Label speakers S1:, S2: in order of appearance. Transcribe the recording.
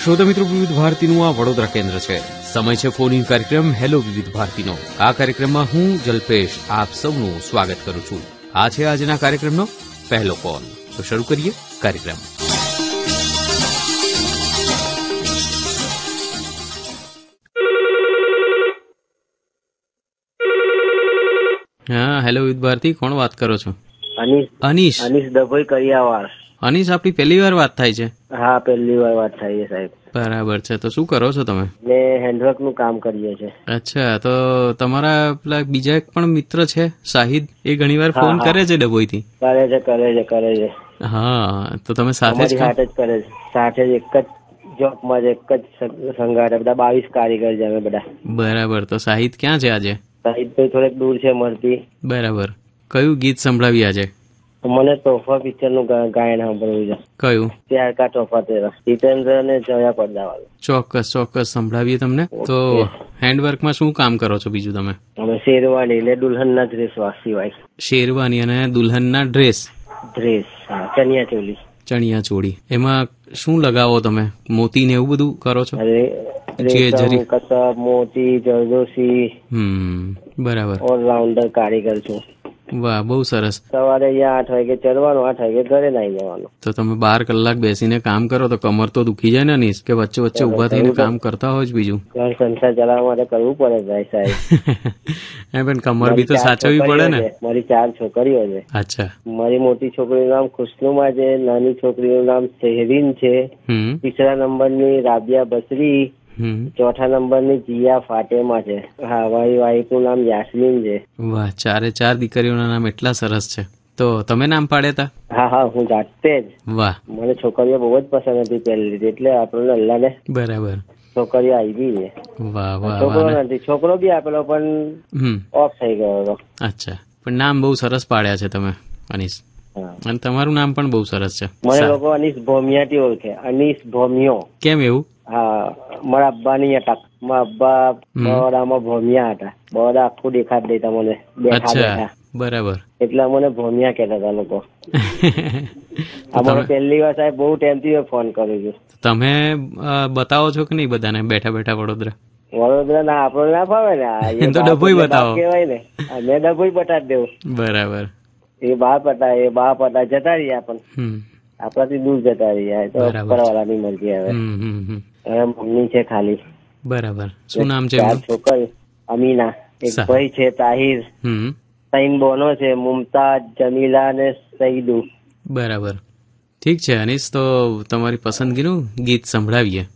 S1: શ્રોતા મિત્રો, વિવિધ ભારતીનું આ વડોદરા કેન્દ્ર છે. સમય છે ફોન ઇન કાર્યક્રમ હેલો વિવિધ ભારતીનો. આ કાર્યક્રમમાં હું જલ્પેશ આપ સૌનું સ્વાગત કરું છું. આ છે આજના કાર્યક્રમનો પહેલો કોલ. તો શરૂ કરીએ કાર્યક્રમ. હા, હેલો વિવિધ ભારતી, કોણ વાત કરો છો? અનીશ
S2: ડભોઈ કરિયાવાડ.
S1: અનીશ, આપણી પહેલી વાર વાત થાય છે?
S2: હા, પહેલી વાર વાત થાય છે સાહેબ.
S1: બરાબર છે. તો શું કરો છો તમે?
S2: હેન્ડવર્ક નું કામ કરીએ છીએ.
S1: અચ્છા, તો તમારા પેલા બીજા એક પણ મિત્ર છે શાહિદ, એ ઘણી વાર ફોન કરે છે ડભોઈ થી?
S2: કરે છે.
S1: હા, તો તમે સાથે જ
S2: કરે છે? સાથે જ એક જ જોબમાં એક જ સંગાડે, બધા 22 કારીગર છે અમે બધા.
S1: બરાબર. તો શાહિદ ક્યાં છે આજે?
S2: શાહિદ ભાઈ થોડેક દૂર છે મળતી.
S1: બરાબર. કયું ગીત સંભળાવી આજે?
S2: મને તોફા પિક્ચર નું ગાયન સાંભળવું છે.
S1: કયું? પ્યાર
S2: કા તોફા તેરા, જીતેન્દ્ર ને જયા પડદાવાળું.
S1: ચોક્કસ સંભળાવીએ તમને. તો હેન્ડવર્કમાં શું કામ કરો છો બીજું તમે?
S2: અમે શેરવાની ને દુલ્હનના ડ્રેસ સિવાય.
S1: શેરવાની અને દુલ્હનના ડ્રેસ, ચણિયા ચોળી. એમાં શું લગાવો તમે? મોતી ને એવું બધું કરો છો?
S2: કસબ, મોતી, જરદોશી.
S1: બરાબર.
S2: ઓલરાઉન્ડર કારીગર છું.
S1: વાહ, બહુ સરસ.
S2: સવારે અહીંયા 8 વાગે ચડવાનું, 8 વાગે ઘરે નાઈ જવાનું.
S1: તો તમે 12 કલાક બેસીને કામ કરો તો કમર તો દુખી જાય ને અનીશ? કે વચ્ચે વચ્ચે ઉભા થઈને કામ કરતા હોય જ બીજું?
S2: સંસાર ચલાવવા માટે કરવું પડે ભાઈ સાહેબ.
S1: પણ કમર બી તો સાચવવી પડે ને.
S2: મારી 4 છોકરીઓ છે.
S1: અચ્છા.
S2: મારી મોટી છોકરીનું નામ ખુશનુમા છે, નાની છોકરીનું નામ શહેરીન છે, 3રા નંબરની રાબિયા બસરી, 4થા નંબરની જીયા ફાટેમા છે. હા, મારી વાઈફનું નામ યાસ્મીન છે.
S1: વાહ, 4 દીકરીઓના નામ એટલા સરસ છે. તો તમે નામ પાડ્યા હતા?
S2: હા, હું જાતે જ.
S1: વાહ.
S2: મને છોકરીઓ બહુ જ પસંદ હતી પહેલી, એટલે આપણને અલ્લાહને
S1: બરાબર
S2: છોકરીઓ આવી છે.
S1: વાહ વાહ.
S2: છોકરો નથી, છોકરો બી આપેલો પણ ઓફ થઈ ગયો હતો.
S1: અચ્છા, પણ નામ બહુ સરસ પાડ્યા છે તમે અનીશ. અને તમારું નામ પણ બહુ સરસ છે.
S2: મને લોકો અનીશ ભોમિયા થી ઓળખે. અનીશ ભોમિયો.
S1: કેમ એવું?
S2: હા, મારા અબ્બાની અટક. મારા અબ્બા બરોડામાં ભોમિયા હતા. બરોડા આખું દેખાડ દેતા મને બેઠા.
S1: બરાબર.
S2: એટલે મને ભોમિયા કહેતા હતા લોકો. અમારો પહેલી વાર સાહેબ બહુ ટાઈમથી ફોન કર્યો છે.
S1: તમે બતાવો છો કે નહીં બધાને બેઠા બેઠા વડોદરા?
S2: વડોદરા ના આપણને ના ફાવે ને,
S1: તો ડભોઈ બતાવો
S2: કેવાય ને. મેં ડભોઈ બતાવી દેવું.
S1: બરાબર.
S2: એ બા પતા જતા રહ્યા પણ આપણાથી દૂર જતા રહ્યા. તો ઉપરવાળાની મરજી આવે. મમ્મી છે ખાલી.
S1: બરાબર. શું નામ છે?
S2: 4 છોકરી. અમીના, એક ભાઈ છે તાહિર, 3 બહેનો છે, મુમતાઝ, જમીલા ને સઈદુ.
S1: બરાબર. ઠીક છે અનીશ, તો તમારી પસંદગીનું ગીત સંભળાવીએ.